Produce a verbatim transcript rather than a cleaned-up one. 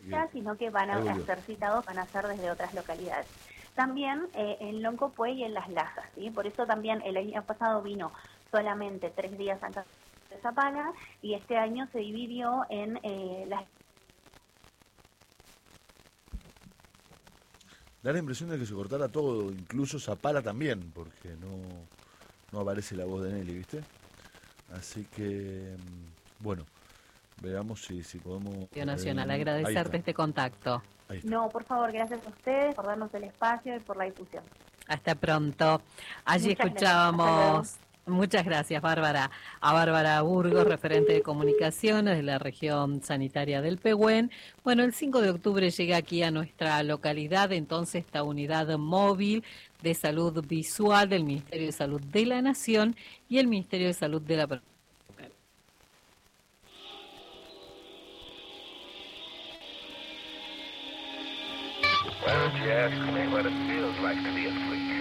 Bien. Sino que van a, a ser citados, van a ser desde otras localidades. También eh, en Loncopuey y en Las Lajas, ¿sí? Por eso también el año pasado vino solamente tres días acá de Zapala y este año se dividió en eh, las... Da la impresión de que se cortara todo, incluso Zapala también, porque no, no aparece la voz de Nelly, ¿viste? Así que, bueno, veamos si, si podemos... Nacional, eh, agradecerte este contacto. No, por favor, gracias a ustedes por darnos el espacio y por la difusión. Hasta pronto. Allí Muchas escuchábamos, muchas gracias Bárbara, a Bárbara Burgos, referente de comunicaciones de la región sanitaria del Pehuen. Bueno, el cinco de octubre llega aquí a nuestra localidad, entonces, esta unidad móvil de salud visual del Ministerio de Salud de la Nación y el Ministerio de Salud de la Provincia. Why don't you ask me what it feels like to be asleep?